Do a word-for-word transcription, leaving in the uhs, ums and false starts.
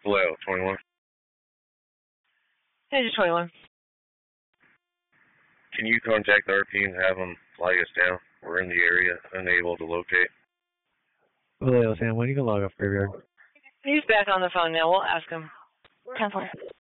Vallejo, twenty-one. Page twenty-one. Can you contact the R P and have them flag us down? We're in the area, unable to locate. Vallejo, Sam, when you can log off graveyard? He's back on the phone now. We'll ask him. ten four.